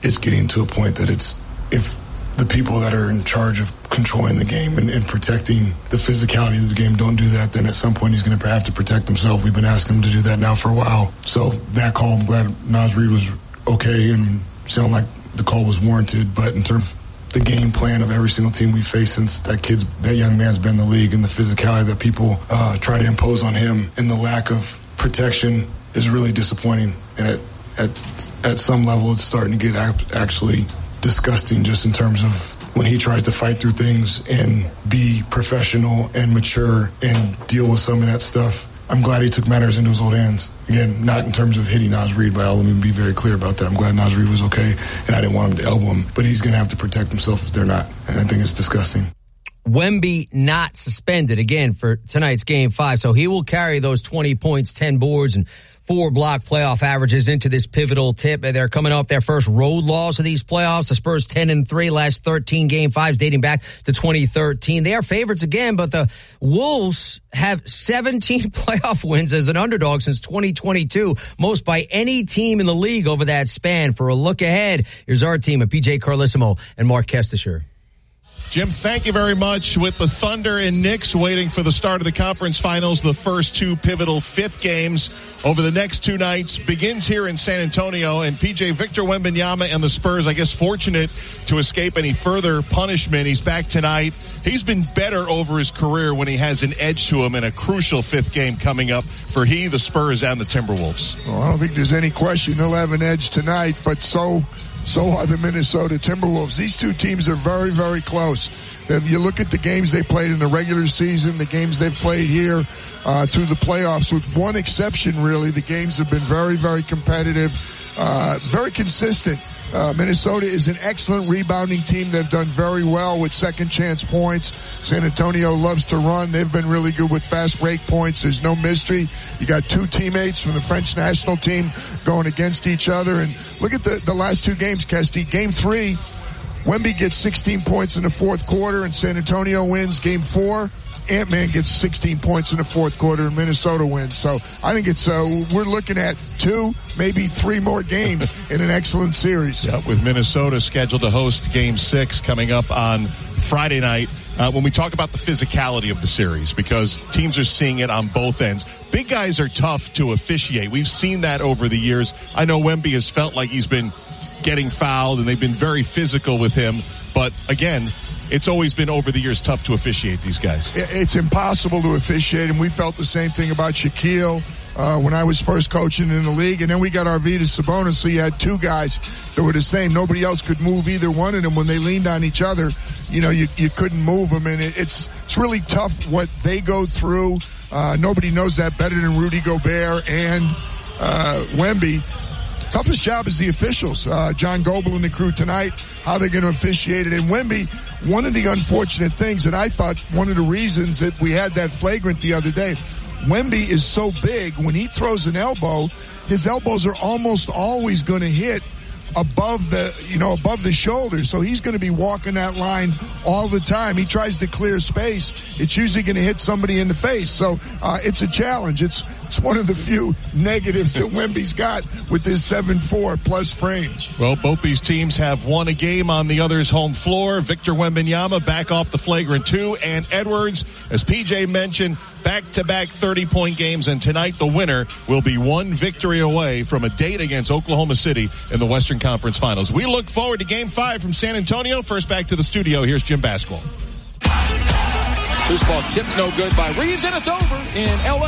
it's getting to a point that if the people that are in charge of controlling the game and protecting the physicality of the game don't do that, then at some point he's going to have to protect himself. We've been asking him to do that now for a while. So that call, I'm glad Naz Reid was okay and sounded like the call was warranted. But in terms of the game plan of every single team we faced since that young man's been in the league, and the physicality that people try to impose on him and the lack of protection is really disappointing. And at some level it's starting to get actually disgusting, just in terms of when he tries to fight through things and be professional and mature and deal with some of that stuff. I'm glad he took matters into his own hands. Again, not in terms of hitting Naz Reid, but let me be very clear about that. I'm glad Naz Reid was okay, and I didn't want him to elbow him, but he's going to have to protect himself if they're not, and I think it's disgusting. Wemby not suspended again for tonight's Game 5, so he will carry those 20 points, 10 boards, and 4 block playoff averages into this pivotal tip. They're coming off their first road loss of these playoffs. The Spurs 10-3, last 13 Game 5s dating back to 2013. They are favorites again, but the Wolves have 17 playoff wins as an underdog since 2022, most by any team in the league over that span. For a look ahead, here's our team of PJ Carlissimo and Mark Kestisher. Jim, thank you very much. With the Thunder and Knicks waiting for the start of the conference finals, the first 2 pivotal 5th games over the next 2 nights begins here in San Antonio. And PJ, Victor Wembanyama and the Spurs, I guess, fortunate to escape any further punishment. He's back tonight. He's been better over his career when he has an edge to him in a crucial 5th game coming up for the Spurs, and the Timberwolves. Well, I don't think there's any question he'll have an edge tonight, but so are the Minnesota Timberwolves. These two teams are very, very close. If you look at the games they played in the regular season, the games they've played here through the playoffs, with one exception, really, the games have been very, very competitive, very consistent. Minnesota is an excellent rebounding team. They've done very well with second chance points. San Antonio loves to run. They've been really good with fast break points. There's no mystery. You got 2 teammates from the French national team going against each other. And look at the last 2 games, Kesty. Game 3, Wemby gets 16 points in the 4th quarter and San Antonio wins. Game 4, Ant-Man gets 16 points in the 4th quarter and Minnesota wins. So I think it's we're looking at 2, maybe 3 more games in an excellent series. Yeah, with Minnesota scheduled to host Game 6 coming up on Friday night. When we talk about the physicality of the series, because teams are seeing it on both ends. Big guys are tough to officiate. We've seen that over the years. I know Wemby has felt like he's been getting fouled, and they've been very physical with him. But again, it's always been over the years tough to officiate these guys. It's impossible to officiate, and we felt the same thing about Shaquille when I was first coaching in the league. And then we got Arvydas Sabonis, so you had 2 guys that were the same. Nobody else could move either one of them. When they leaned on each other, you couldn't move them. And it's really tough what they go through. Nobody knows that better than Rudy Gobert and Wemby. Toughest job is the officials. John Goebel and the crew tonight, how they're going to officiate it. And Wemby, one of the unfortunate things, and I thought one of the reasons that we had that flagrant the other day, Wemby is so big, when he throws an elbow, his elbows are almost always going to hit above the shoulder. So he's going to be walking that line all the time. He tries to clear space. It's usually going to hit somebody in the face. So it's a challenge. It's one of the few negatives that Wemby's got with this 7'4" plus frame. Well, both these teams have won a game on the other's home floor. Victor Wembanyama back off the flagrant 2, and Edwards, as PJ mentioned, back-to-back 30-point games, and tonight the winner will be 1 victory away from a date against Oklahoma City in the Western Conference Finals. We look forward to Game 5 from San Antonio. First back to the studio, here's Jim Basquil. Loose ball tipped no good by Reeves, and it's over in L.A.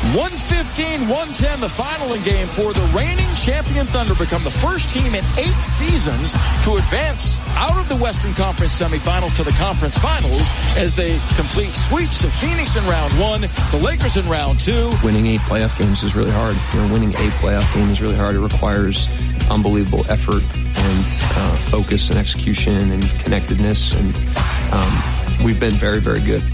115-110, the final in Game 4. The reigning champion Thunder become the first team in 8 seasons to advance out of the Western Conference semifinals to the conference finals as they complete sweeps of Phoenix in round 1, the Lakers in round 2. Winning 8 playoff games is really hard. Winning a playoff game is really hard. It requires unbelievable effort and focus and execution and connectedness, and we've been very, very good.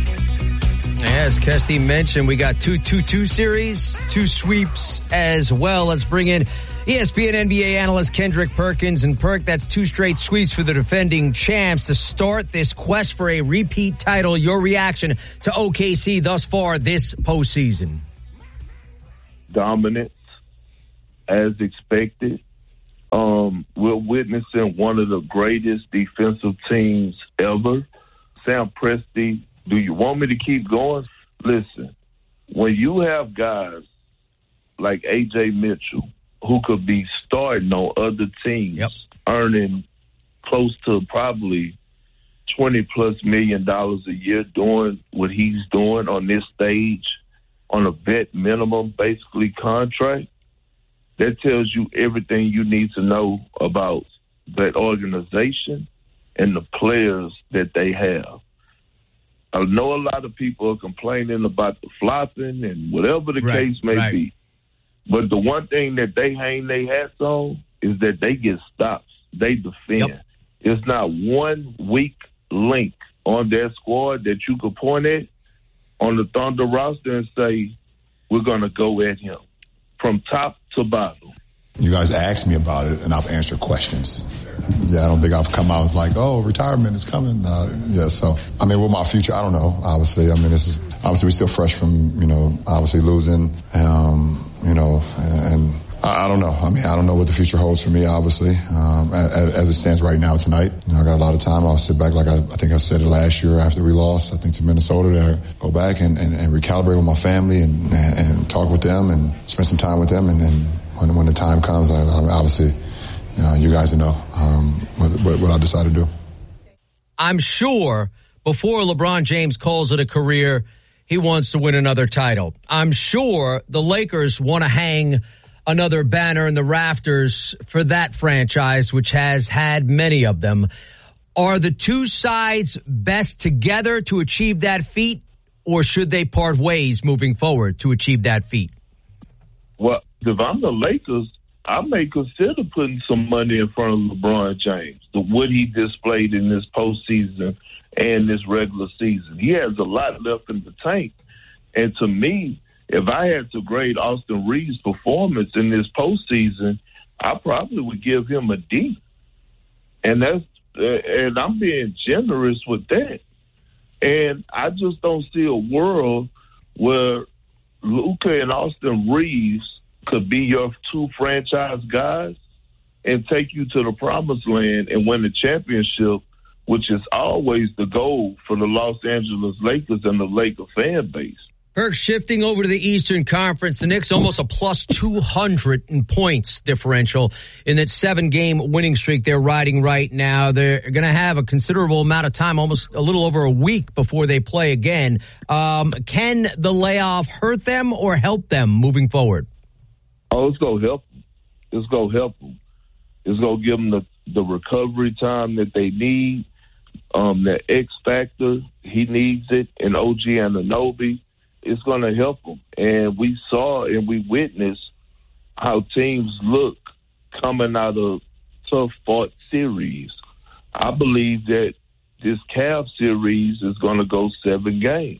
As Kesty mentioned, we got 2-2-2 series, 2 sweeps as well. Let's bring in ESPN NBA analyst Kendrick Perkins. And Perk, that's 2 straight sweeps for the defending champs to start this quest for a repeat title. Your reaction to OKC thus far this postseason? Dominance, as expected. We're witnessing one of the greatest defensive teams ever. Sam Presti, do you want me to keep going? Listen, when you have guys like A.J. Mitchell who could be starting on other teams, earning close to probably $20+ million a year doing what he's doing on this stage on a vet minimum, basically, contract, that tells you everything you need to know about that organization and the players that they have. I know a lot of people are complaining about the flopping and whatever the case may be. But the one thing that they hang their hats on is that they get stops. They defend. It's not one weak link on their squad that you could point at on the Thunder roster and say, we're going to go at him from top to bottom. You guys asked me about it, and I've answered questions. I don't think I've come out and was like, oh, retirement is coming. So, I mean, with my future, I don't know, obviously. I mean, this is obviously we're still fresh from, obviously losing, and I don't know. I mean, I don't know what the future holds for me, obviously, as it stands right now tonight. I got a lot of time. I'll sit back like I think I said it last year after we lost, I think, to Minnesota, to go back and recalibrate with my family and talk with them and spend some time with them. And then when the time comes, I obviously, you guys know what I decide to do. I'm sure before LeBron James calls it a career, he wants to win another title. I'm sure the Lakers want to hang another banner in the rafters for that franchise, which has had many of them. Are the two sides best together to achieve that feat, or should they part ways moving forward to achieve that feat? Well, if I'm the Lakers, I may consider putting some money in front of LeBron James, what he displayed in this postseason and this regular season. He has a lot left in the tank. And to me, if I had to grade Austin Reeves' performance in this postseason, I probably would give him a D. And I'm being generous with that. And I just don't see a world where Luka and Austin Reeves could be your two franchise guys and take you to the promised land and win the championship, which is always the goal for the Los Angeles Lakers and the Laker fan base. Kirk, shifting over to the Eastern Conference, the Knicks almost a plus 200 in points differential in that 7-game winning streak they're riding right now. They're going to have a considerable amount of time, almost a little over a week before they play again. Can the layoff hurt them or help them moving forward? Oh, it's going to help them. It's going to help them. It's going to give them the recovery time that they need. The X factor, he needs it, and OG Anunoby. It's going to help them. And we saw and we witnessed how teams look coming out of tough-fought series. I believe that this Cavs series is going to go 7 games.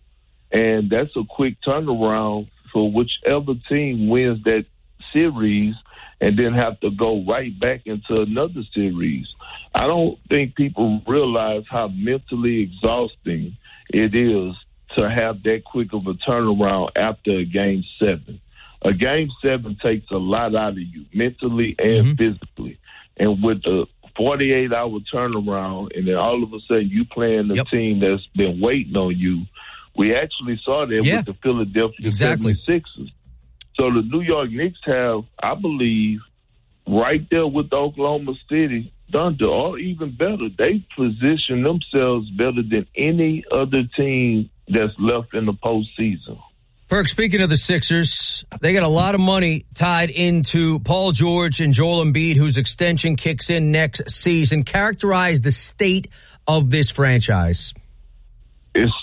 And that's a quick turnaround for whichever team wins that series and then have to go right back into another series. I don't think people realize how mentally exhausting it is to have that quick of a turnaround after a Game 7. A Game 7 takes a lot out of you, mentally and physically. And with the 48-hour turnaround, and then all of a sudden you playing a team that's been waiting on you, we actually saw that with the Philadelphia 76ers. So the New York Knicks have, I believe, right there with the Oklahoma City Thunder, or even better, they position themselves better than any other team that's left in the postseason. Perk, speaking of the Sixers, they got a lot of money tied into Paul George and Joel Embiid, whose extension kicks in next season. Characterize the state of this franchise. It's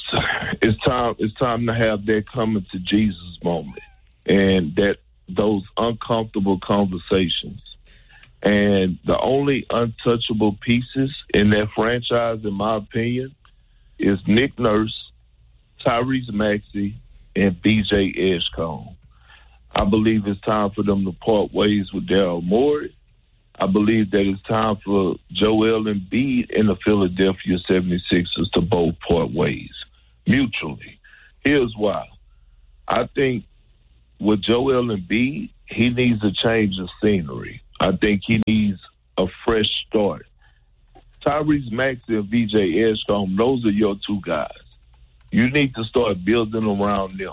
time to have that coming to Jesus moment, and that those uncomfortable conversations. And the only untouchable pieces in that franchise, in my opinion, is Nick Nurse, Tyrese Maxey, and B.J. Edgecombe. I believe it's time for them to part ways with Daryl Morey. I believe that it's time for Joel Embiid and the Philadelphia 76ers to both part ways mutually. Here's why. I think with Joel Embiid, he needs a change of scenery. I think he needs a fresh start. Tyrese Maxey and VJ Edgecombe, those are your two guys. You need to start building around them.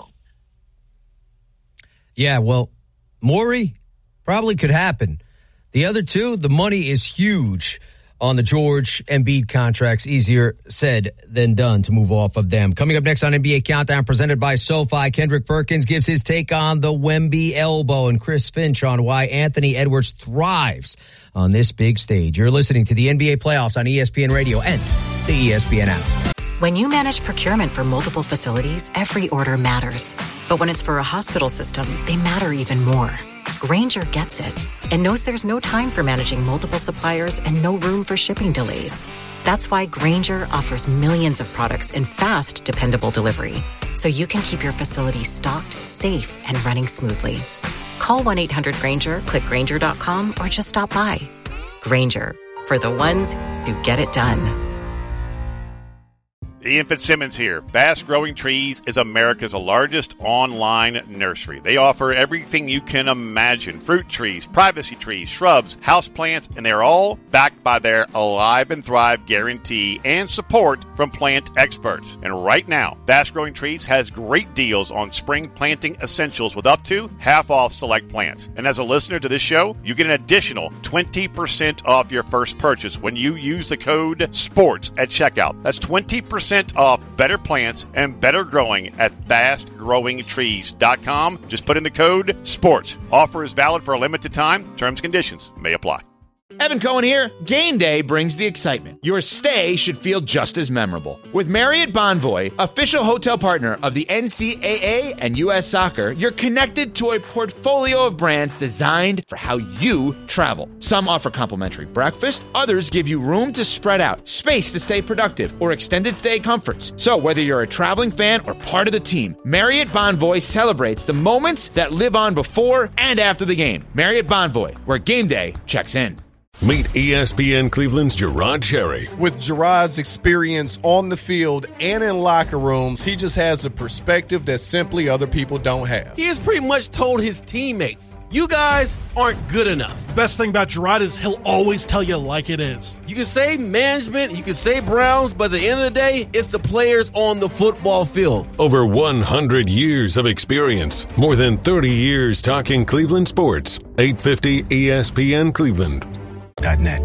Yeah, well, Morey probably could happen. The other two, the money is huge on the George Embiid contracts. Easier said than done to move off of them. Coming up next on NBA Countdown, presented by SoFi, Kendrick Perkins gives his take on the Wemby elbow, and Chris Finch on why Anthony Edwards thrives on this big stage. You're listening to the NBA playoffs on ESPN Radio and the ESPN app. When you manage procurement for multiple facilities, every order matters. But when it's for a hospital system, they matter even more. Grainger gets it and knows there's no time for managing multiple suppliers and no room for shipping delays. That's why Grainger offers millions of products in fast, dependable delivery, so you can keep your facility stocked, safe, and running smoothly. Call 1-800-GRAINGER, click Grainger.com, or just stop by. Grainger, for the ones who get it done. Ian Fitzsimmons here. Fast Growing Trees is America's largest online nursery. They offer everything you can imagine. Fruit trees, privacy trees, shrubs, houseplants, and they're all backed by their Alive and Thrive guarantee and support from plant experts. And right now, Fast Growing Trees has great deals on spring planting essentials with up to half off select plants. And as a listener to this show, you get an additional 20% off your first purchase when you use the code SPORTS at checkout. That's 20% off better plants and better growing at fastgrowingtrees.com. Just put in the code SPORTS. Offer is valid for a limited time. Terms and conditions may apply. Evan Cohen here. Game day brings the excitement. Your stay should feel just as memorable. With Marriott Bonvoy, official hotel partner of the NCAA and U.S. Soccer, you're connected to a portfolio of brands designed for how you travel. Some offer complimentary breakfast, others give you room to spread out, space to stay productive, or extended stay comforts. So whether you're a traveling fan or part of the team, Marriott Bonvoy celebrates the moments that live on before and after the game. Marriott Bonvoy, where game day checks in. Meet ESPN Cleveland's Gerard Cherry. With Gerard's experience on the field and in locker rooms, he just has a perspective that simply other people don't have. He has pretty much told his teammates, you guys aren't good enough. Best thing about Gerard is he'll always tell you like it is. You can say management, you can say Browns, but at the end of the day, it's the players on the football field. Over 100 years of experience. More than 30 years talking Cleveland sports. 850 ESPN Cleveland. .net.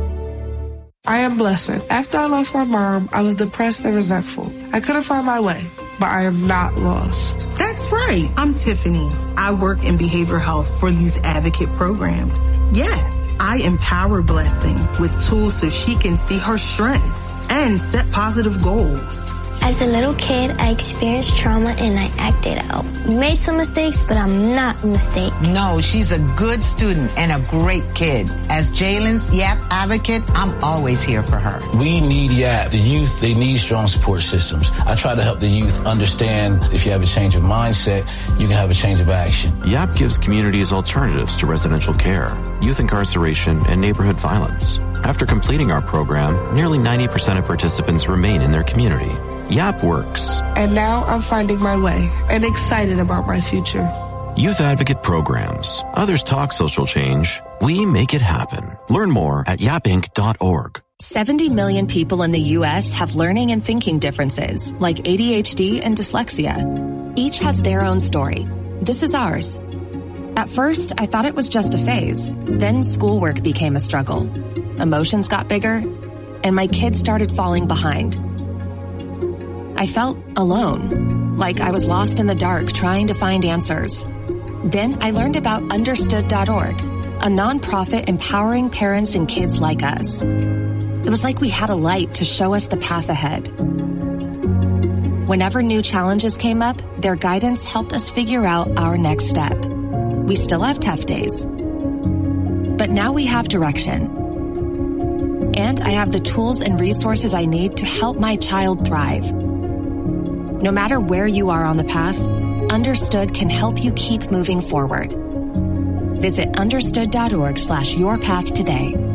I am blessed. After I lost my mom, I was depressed and resentful. I couldn't find my way, but I am not lost. That's right. I'm Tiffany. I work in behavioral health for youth advocate programs. Yeah, I empower Blessing with tools so she can see her strengths and set positive goals. As a little kid, I experienced trauma and I acted out. Made some mistakes, but I'm not a mistake. No, she's a good student and a great kid. As Jalen's YAP advocate, I'm always here for her. We need YAP. The youth, they need strong support systems. I try to help the youth understand if you have a change of mindset, you can have a change of action. YAP gives communities alternatives to residential care, youth incarceration, and neighborhood violence. After completing our program, nearly 90% of participants remain in their community. YAP works. And now I'm finding my way and excited about my future. Youth Advocate Programs. Others talk social change. We make it happen. Learn more at yapinc.org. 70 million people in the U.S. have learning and thinking differences, like ADHD and dyslexia. Each has their own story. This is ours. At first, I thought it was just a phase. Then schoolwork became a struggle. Emotions got bigger, and my kids started falling behind. I felt alone, like I was lost in the dark trying to find answers. Then I learned about Understood.org, a nonprofit empowering parents and kids like us. It was like we had a light to show us the path ahead. Whenever new challenges came up, their guidance helped us figure out our next step. We still have tough days, but now we have direction. And I have the tools and resources I need to help my child thrive. No matter where you are on the path, Understood can help you keep moving forward. Visit understood.org/yourpath today.